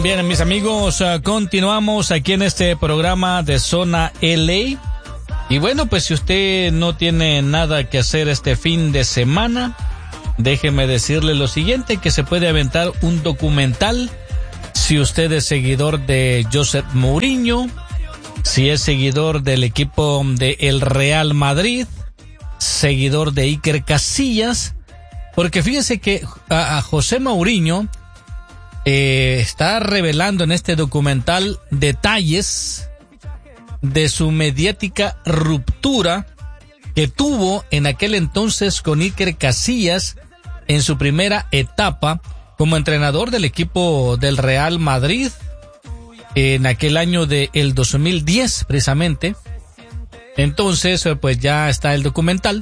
Bien, mis amigos, continuamos aquí en este programa de Zona LA. Y bueno, pues si usted no tiene nada que hacer este fin de semana, déjeme decirle lo siguiente, que se puede aventar un documental. Si usted es seguidor de José Mourinho, si es seguidor del equipo de el Real Madrid, seguidor de Iker Casillas, porque fíjese que a José Mourinho está revelando en este documental detalles de su mediática ruptura que tuvo en aquel entonces con Iker Casillas en su primera etapa como entrenador del equipo del Real Madrid en aquel año del 2010 precisamente. Entonces pues ya está el documental,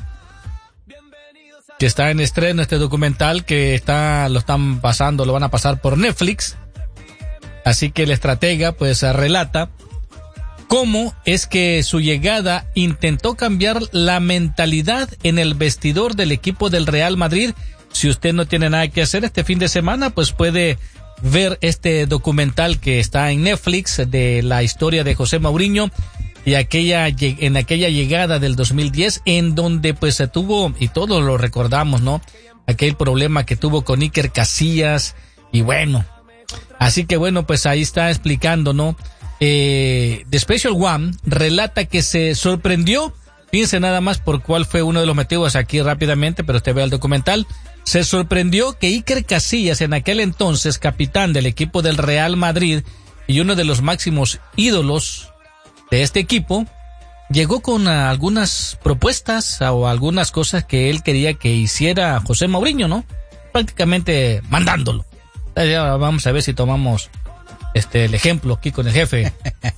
que está en estreno, este documental que lo van a pasar por Netflix. Así que el estratega pues relata cómo es que su llegada intentó cambiar la mentalidad en el vestidor del equipo del Real Madrid. Si usted no tiene nada que hacer este fin de semana, pues puede ver este documental que está en Netflix de la historia de José Mourinho y en aquella llegada del 2010, en donde pues se tuvo, y todos lo recordamos, ¿no?, aquel problema que tuvo con Iker Casillas, y bueno, así que bueno, pues ahí está explicando, ¿no? The Special One relata que se sorprendió, fíjense nada más por cuál fue uno de los motivos aquí rápidamente, pero usted vea el documental. Se sorprendió que Iker Casillas, en aquel entonces capitán del equipo del Real Madrid y uno de los máximos ídolos de este equipo, llegó con algunas propuestas o algunas cosas que él quería que hiciera José Mourinho, ¿no? Prácticamente mandándolo. Ya vamos a ver si tomamos el ejemplo aquí con el jefe.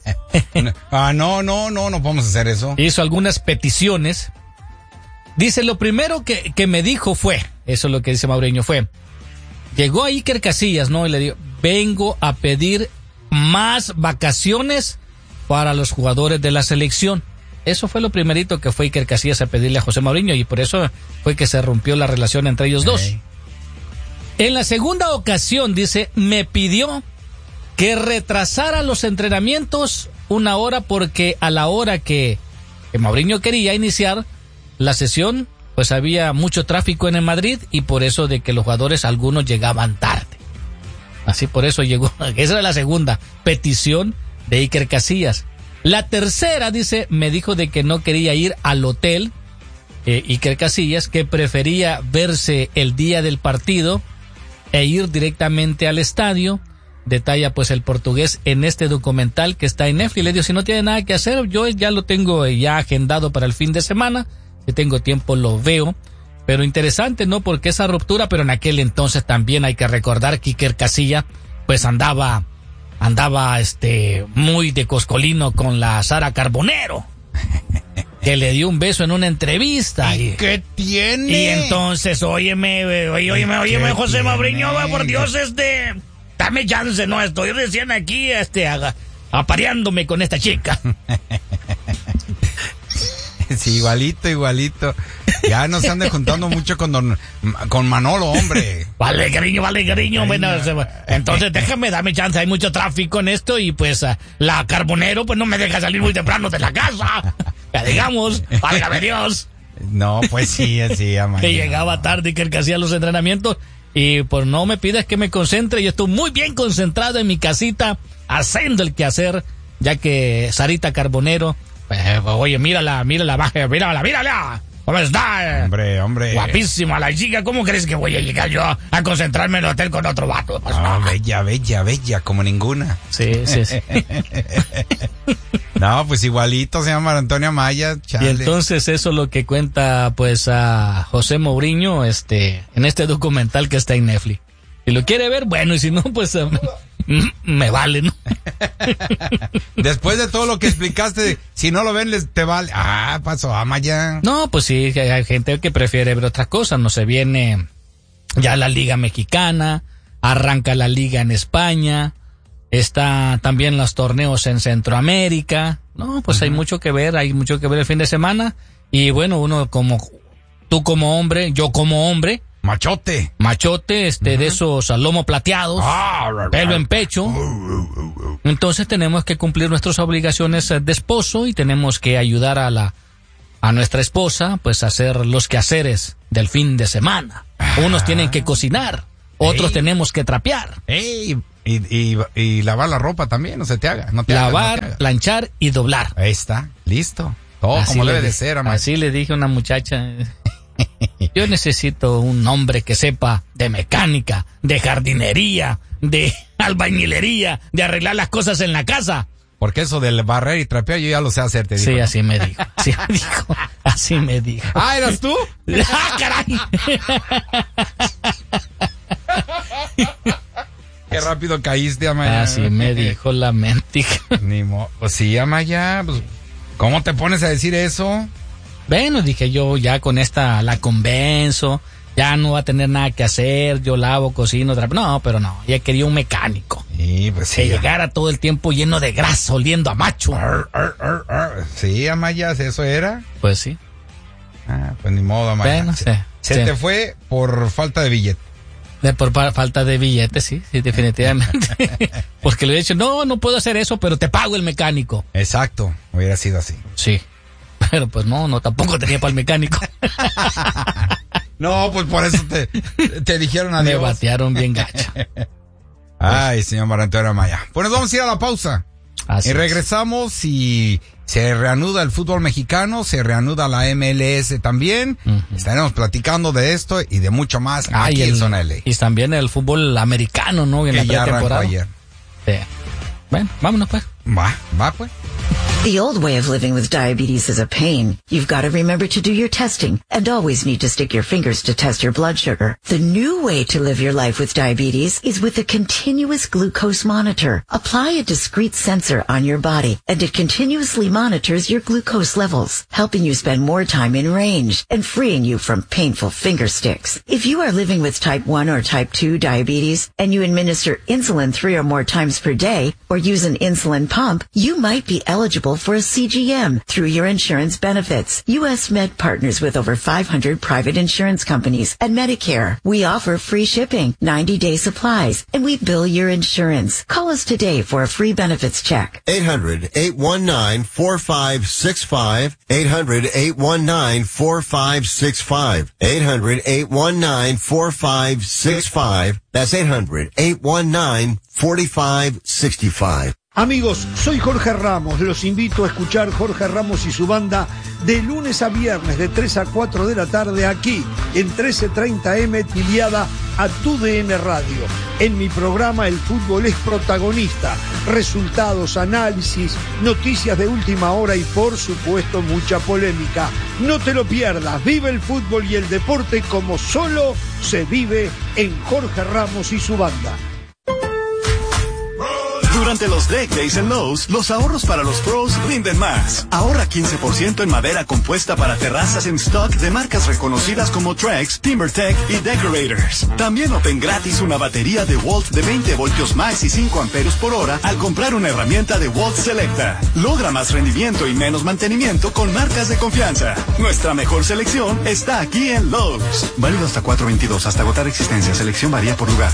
No podemos hacer eso. Hizo algunas peticiones. Dice, lo primero que me dijo fue, eso es lo que dice Mourinho, llegó a Iker Casillas, ¿no? Y le dijo, vengo a pedir más vacaciones para los jugadores de la selección. Eso fue lo primerito que fue Iker Casillas a pedirle a José Mourinho, y por eso fue que se rompió la relación entre ellos dos. En la segunda ocasión, dice, me pidió que retrasara los entrenamientos una hora, porque a la hora que Mourinho quería iniciar la sesión, pues había mucho tráfico en el Madrid, y por eso de que los jugadores algunos llegaban tarde. Así por eso llegó. Esa era la segunda petición de Iker Casillas. La tercera, dice, me dijo de que no quería ir al hotel, Iker Casillas, que prefería verse el día del partido e ir directamente al estadio. Detalla pues el portugués en este documental que está en Netflix. Le digo, si no tiene nada que hacer, yo ya lo tengo ya agendado para el fin de semana. Si tengo tiempo lo veo. Pero interesante, ¿no? Porque esa ruptura, pero en aquel entonces también hay que recordar que Iker Casillas pues andaba muy de coscolino con la Sara Carbonero, que le dio un beso en una entrevista. ¿Y qué tiene? Y entonces, óyeme, José Mourinho, por Dios, dame chance, no, estoy recién aquí, apareándome con esta chica. Sí, igualito. Ya no se ande juntando mucho con Manolo, hombre. Vale, cariño. Bueno, entonces dame chance, hay mucho tráfico en esto, y pues la Carbonero pues no me deja salir muy temprano de la casa. Ya digamos, válgame Dios. No, pues sí, amaño. Que llegaba tarde y que hacía los entrenamientos, y pues no me pidas que me concentre, yo estoy muy bien concentrado en mi casita haciendo el quehacer, ya que Sarita Carbonero, oye, mírala, mírala. ¿Cómo está? Hombre. Guapísima la chica. ¿Cómo crees que voy a llegar yo a concentrarme en el hotel con otro vato? Pues no, bella, como ninguna. Sí. No, pues igualito se llama Antonio Amaya. Chale. Y entonces eso es lo que cuenta pues a José Mourinho en este documental que está en Netflix. Si lo quiere ver, bueno, y si no, pues me vale, ¿no? Después de todo lo que explicaste, si no lo ven, te vale. Pasó, Amaya. No, pues sí, hay gente que prefiere ver otras cosas. No se viene ya la Liga Mexicana, arranca la Liga en España, está también los torneos en Centroamérica. No, pues hay mucho que ver el fin de semana. Y bueno, tú como hombre, yo como hombre, Machote, de esos a lomo plateados, pelo en pecho. Entonces tenemos que cumplir nuestras obligaciones de esposo y tenemos que ayudar a nuestra esposa, pues a hacer los quehaceres del fin de semana. Unos tienen que cocinar, otros tenemos que trapear. Y lavar la ropa también, no se te haga. Lavar, planchar y doblar. Ahí está, listo. Todo así como debe de ser, Amaya. Así le dije a una muchacha, yo necesito un hombre que sepa de mecánica, de jardinería, de albañilería, de arreglar las cosas en la casa. Porque eso del barrer y trapear yo ya lo sé hacer, te digo. Sí, así me dijo. Así me dijo. Ah, ¿eras tú? ¡Ah, caray! Qué rápido caíste, Amaya. Así me dijo la mentica. Ni pues sí, Amaya, pues, ¿cómo te pones a decir eso? Bueno, dije yo, ya con esta la convenzo, ya no va a tener nada que hacer, yo lavo, cocino, no, pero no, ella quería un mecánico. Sí, pues sí. Que llegara todo el tiempo lleno de grasa, oliendo a macho. Sí, Amaya, ¿eso era? Pues sí. Pues ni modo, Amaya. Bueno, se te fue por falta de billete. Por falta de billete, sí, definitivamente. Porque le he dicho, no puedo hacer eso, pero te pago el mecánico. Exacto, hubiera sido así. Sí, pero pues no, tampoco tenía para el mecánico. No, pues por eso te dijeron adiós. Me batearon bien gacho. Ay, señor Marco Antonio Amaya. Pues nos vamos a ir a la pausa. Así y regresamos y se reanuda el fútbol mexicano, se reanuda la MLS también. Estaremos platicando de esto y de mucho más aquí en Zona LA. Y también el fútbol americano, ¿no? En la pretemporada. Ayer. Sí. Bueno, vámonos pues. Va pues. The old way of living with diabetes is a pain. You've got to remember to do your testing and always need to stick your fingers to test your blood sugar. The new way to live your life with diabetes is with a continuous glucose monitor. Apply a discrete sensor on your body and it continuously monitors your glucose levels, helping you spend more time in range and freeing you from painful finger sticks. If you are living with type 1 or type 2 diabetes and you administer insulin 3 or more times per day or use an insulin pump, you might be eligible for a CGM through your insurance benefits. U.S. Med partners with over 500 private insurance companies and Medicare. We offer free shipping, 90-day supplies, and we bill your insurance. Call us today for a free benefits check. 800-819-4565. 800-819-4565. 800-819-4565. That's 800-819-4565. Amigos, soy Jorge Ramos. Los invito a escuchar Jorge Ramos y su banda de lunes a viernes de 3 a 4 de la tarde aquí en 1330M Tiliada a TUDN Radio. En mi programa el fútbol es protagonista. Resultados, análisis, noticias de última hora y por supuesto mucha polémica. No te lo pierdas. Vive el fútbol y el deporte como solo se vive en Jorge Ramos y su banda. Durante los Deck Days en Lowe's, los ahorros para los pros rinden más. Ahorra 15% en madera compuesta para terrazas en stock de marcas reconocidas como Trex, TimberTech y Decorators. También obtén gratis una batería de Walt de 20 voltios más y 5 amperios por hora al comprar una herramienta de Walt Selecta. Logra más rendimiento y menos mantenimiento con marcas de confianza. Nuestra mejor selección está aquí en Lowe's. Válido hasta 4/22, hasta agotar existencia. Selección varía por lugar.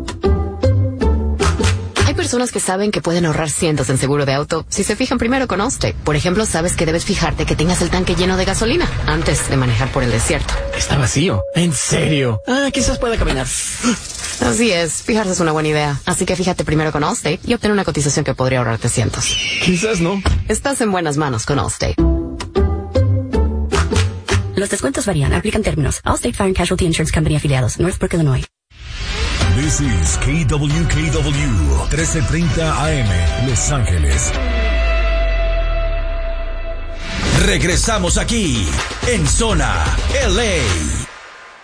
Hay personas que saben que pueden ahorrar cientos en seguro de auto si se fijan primero con Allstate. Por ejemplo, sabes que debes fijarte que tengas el tanque lleno de gasolina antes de manejar por el desierto. Está vacío. ¿En serio? Quizás pueda caminar. Así es, fijarse es una buena idea. Así que fíjate primero con Allstate y obtén una cotización que podría ahorrarte cientos. Quizás no. Estás en buenas manos con Allstate. Los descuentos varían. Aplican términos. Allstate Fire and Casualty Insurance Company afiliados. Northbrook, Illinois. This is KWKW 1330 AM, Los Ángeles. Regresamos aquí, en Zona LA.